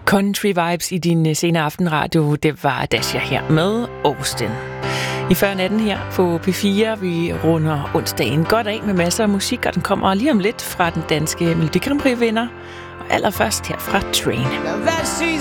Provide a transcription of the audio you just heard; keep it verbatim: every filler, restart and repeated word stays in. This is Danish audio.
Country vibes i din senere aftenradio, det var Dasha her med Austin. I før natten her på P fire, vi runder onsdagen godt af med masser af musik, og den kommer lige om lidt fra den danske Melodi Grand Prix vinder, og allerførst her fra Train.